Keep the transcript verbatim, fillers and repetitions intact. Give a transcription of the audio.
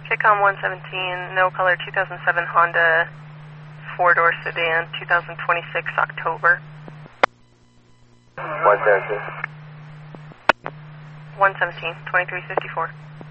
Kitcom one seventeen, no color two thousand seven Honda four-door sedan, two thousand twenty-six October. one seventeen. one seventeen, twenty-three fifty-four.